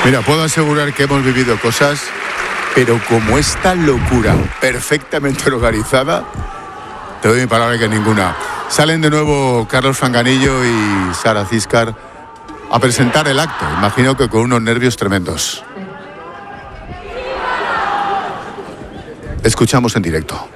Mira, puedo asegurar que hemos vivido cosas, pero como esta locura perfectamente organizada, te doy mi palabra que ninguna. Salen de nuevo Carlos Fanganillo y Sara Ciscar a presentar el acto. Imagino que con unos nervios tremendos. Escuchamos en directo.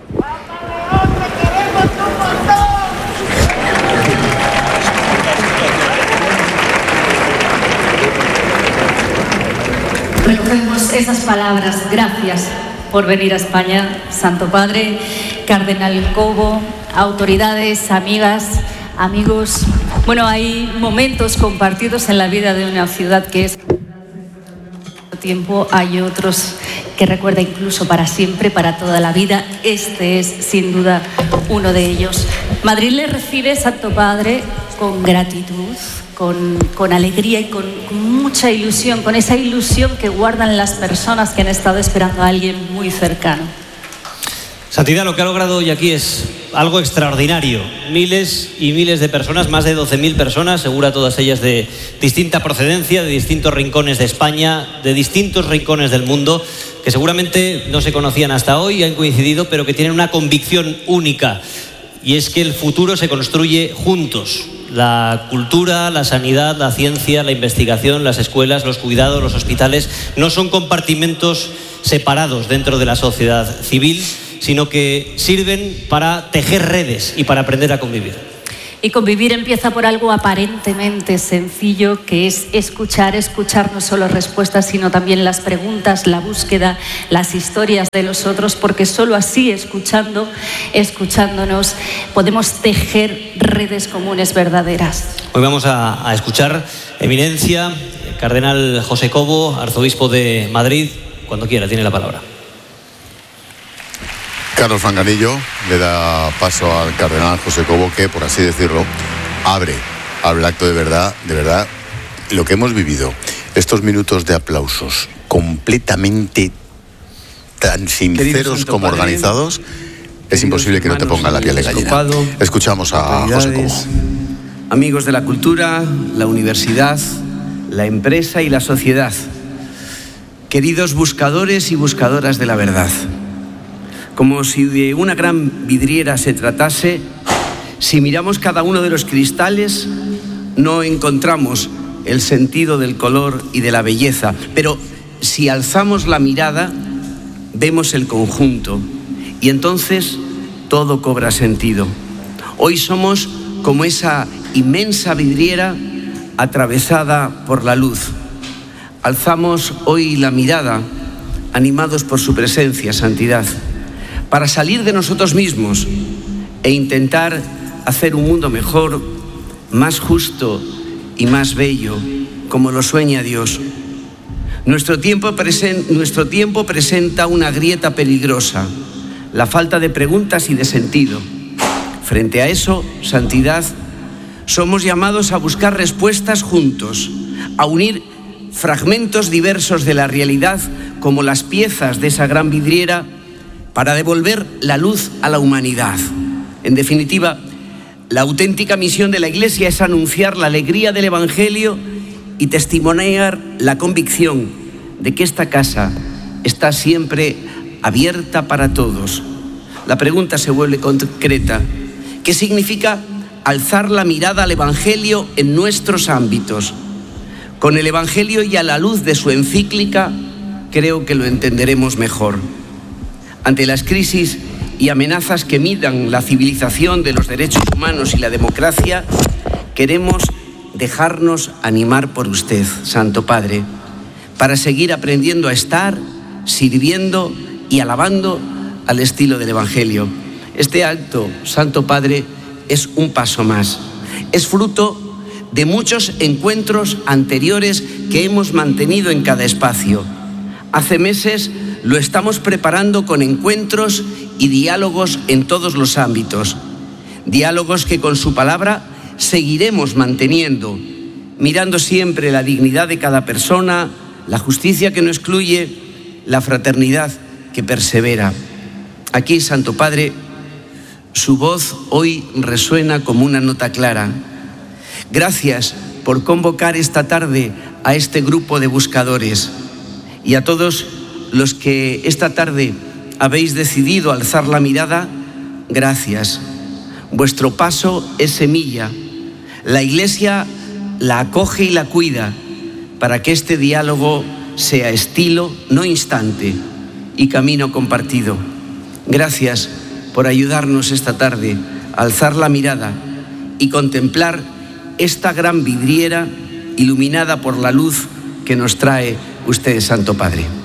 Recogemos esas palabras. Gracias por venir a España, Santo Padre, Cardenal Cobo, autoridades, amigas, amigos. Bueno, hay momentos compartidos en la vida de una ciudad que es tiempo, hay otros que recuerda incluso para siempre, para toda la vida. Este es sin duda uno de ellos. Madrid le recibe, Santo Padre, con gratitud, con alegría y con mucha ilusión, con esa ilusión que guardan las personas que han estado esperando a alguien muy cercano. Santidad, lo que ha logrado hoy aquí es algo extraordinario. Miles y miles de personas, más de 12.000 personas, segura todas ellas de distinta procedencia, de distintos rincones de España, de distintos rincones del mundo, que seguramente no se conocían hasta hoy, han coincidido, pero que tienen una convicción única, y es que el futuro se construye juntos. La cultura, la sanidad, la ciencia, la investigación, las escuelas, los cuidados, los hospitales, no son compartimentos separados dentro de la sociedad civil, sino que sirven para tejer redes y para aprender a convivir. Y convivir empieza por algo aparentemente sencillo, que es escuchar no solo respuestas, sino también las preguntas, la búsqueda, las historias de los otros, porque solo así, escuchándonos, podemos tejer redes comunes verdaderas. Hoy vamos a escuchar, Eminencia, Cardenal José Cobo, arzobispo de Madrid. Cuando quiera, tiene la palabra. Carlos Fanganillo le da paso al Cardenal José Cobo, que, por así decirlo, abre el acto de verdad, lo que hemos vivido, estos minutos de aplausos completamente tan sinceros como organizados, es imposible que no te ponga la piel de gallina. Escuchamos a José Cobo. Amigos de la cultura, la universidad, la empresa y la sociedad, queridos buscadores y buscadoras de la verdad. Como si de una gran vidriera se tratase, si miramos cada uno de los cristales, no encontramos el sentido del color y de la belleza. Pero si alzamos la mirada, vemos el conjunto y entonces todo cobra sentido. Hoy somos como esa inmensa vidriera atravesada por la luz. Alzamos hoy la mirada, animados por su presencia, santidad, para salir de nosotros mismos e intentar hacer un mundo mejor, más justo y más bello, como lo sueña Dios. Nuestro tiempo presenta una grieta peligrosa, la falta de preguntas y de sentido. Frente a eso, santidad, somos llamados a buscar respuestas juntos, a unir fragmentos diversos de la realidad como las piezas de esa gran vidriera, para devolver la luz a la humanidad. En definitiva, la auténtica misión de la Iglesia es anunciar la alegría del Evangelio y testimoniar la convicción de que esta casa está siempre abierta para todos. La pregunta se vuelve concreta. ¿Qué significa alzar la mirada al Evangelio en nuestros ámbitos? Con el Evangelio y a la luz de su encíclica, creo que lo entenderemos mejor. Ante las crisis y amenazas que minan la civilización de los derechos humanos y la democracia, queremos dejarnos animar por usted, Santo Padre, para seguir aprendiendo a estar, sirviendo y alabando al estilo del Evangelio. Este acto, Santo Padre, es un paso más. Es fruto de muchos encuentros anteriores que hemos mantenido en cada espacio. Hace meses lo estamos preparando con encuentros y diálogos en todos los ámbitos. Diálogos que con su palabra seguiremos manteniendo, mirando siempre la dignidad de cada persona, la justicia que no excluye, la fraternidad que persevera. Aquí, Santo Padre, su voz hoy resuena como una nota clara. Gracias por convocar esta tarde a este grupo de buscadores y a todos los que esta tarde habéis decidido alzar la mirada, gracias. Vuestro paso es semilla. La Iglesia la acoge y la cuida para que este diálogo sea estilo, no instante, y camino compartido. Gracias por ayudarnos esta tarde a alzar la mirada y contemplar esta gran vidriera iluminada por la luz que nos trae usted, Santo Padre.